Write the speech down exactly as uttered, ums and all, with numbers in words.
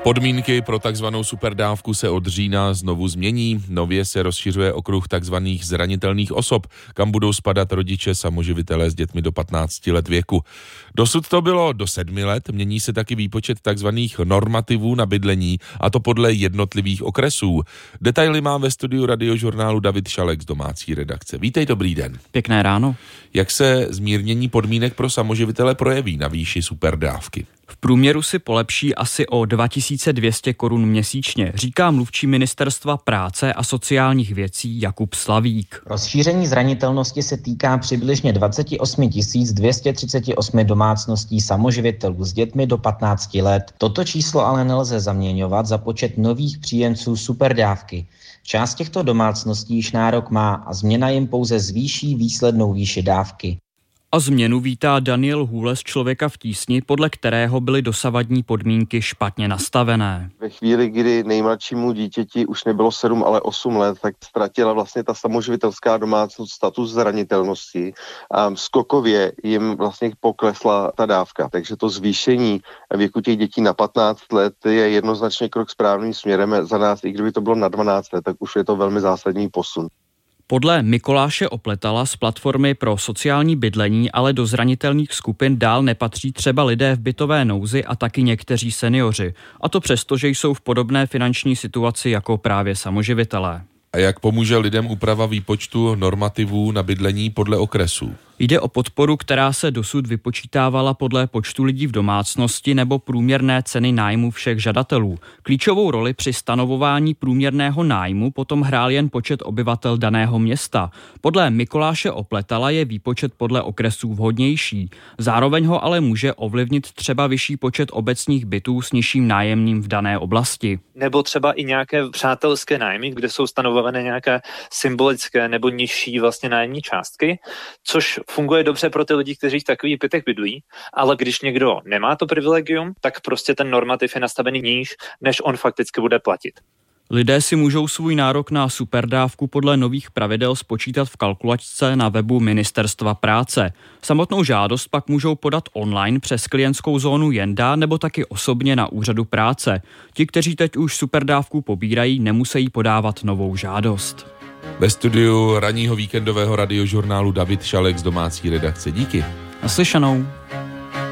Podmínky pro takzvanou superdávku se od října znovu změní. Nově se rozšiřuje okruh takzvaných zranitelných osob, kam budou spadat rodiče samoživitelé s dětmi do patnácti let věku. Dosud to bylo do sedmi let, mění se taky výpočet takzvaných normativů na bydlení, a to podle jednotlivých okresů. Detaily má ve studiu Radiožurnálu David Šalek z domácí redakce. Vítej, dobrý den. Pěkné ráno. Jak se zmírnění podmínek pro samoživitele projeví na výši superdávky? V průměru si polepší asi o dva tisíce dvě stě korun měsíčně, říká mluvčí Ministerstva práce a sociálních věcí Jakub Slavík. Rozšíření zranitelnosti se týká přibližně dvacet osm tisíc dvě stě třicet osm domácností samoživitelů s dětmi do patnácti let. Toto číslo ale nelze zaměňovat za počet nových příjemců superdávky. Část těchto domácností již nárok má a změna jim pouze zvýší výslednou výši dávky. A změnu vítá Daniel Hůle z Člověka v tísni, podle kterého byly dosavadní podmínky špatně nastavené. Ve chvíli, kdy nejmladšímu dítěti už nebylo sedm, ale osm let, tak ztratila vlastně ta samoživitelská domácnost status zranitelnosti a skokově jim vlastně poklesla ta dávka. Takže to zvýšení věku těch dětí na patnáct let je jednoznačně krok správným směrem. Za nás, i kdyby to bylo na dvanáct let, tak už je to velmi zásadní posun. Podle Mikuláše Opletala z platformy pro sociální bydlení ale do zranitelných skupin dál nepatří třeba lidé v bytové nouzi a taky někteří seniori. A to přesto, že jsou v podobné finanční situaci jako právě samoživitelé. A jak pomůže lidem úprava výpočtu normativů na bydlení podle okresů? Jde o podporu, která se dosud vypočítávala podle počtu lidí v domácnosti nebo průměrné ceny nájmu všech žadatelů. Klíčovou roli při stanovování průměrného nájmu potom hrál jen počet obyvatel daného města. Podle Mikuláše Opletala je výpočet podle okresů vhodnější. Zároveň ho ale může ovlivnit třeba vyšší počet obecních bytů s nižším nájemným v dané oblasti. Nebo třeba i nějaké přátelské nájmy, kde jsou stanovované nějaké symbolické nebo nižší vlastně nájemní částky, což funguje dobře pro ty lidi, kteří v takových bytech bydlí, ale když někdo nemá to privilegium, tak prostě ten normativ je nastavený níž, než on fakticky bude platit. Lidé si můžou svůj nárok na superdávku podle nových pravidel spočítat v kalkulačce na webu Ministerstva práce. Samotnou žádost pak můžou podat online přes klientskou zónu Jenda nebo taky osobně na úřadu práce. Ti, kteří teď už superdávku pobírají, nemusí podávat novou žádost. Ve studiu ranního víkendového Radiožurnálu David Šalek z domácí redakce. Díky. Naslyšenou.